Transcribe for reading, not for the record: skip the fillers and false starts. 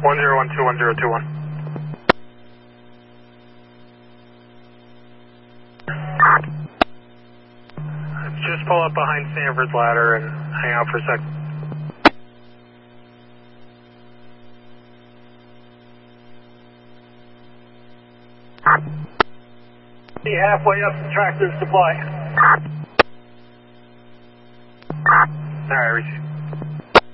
10121021. Just pull up behind Stanford's ladder and hang out for a sec. Be halfway up the Tractor Supply. Alright, receive.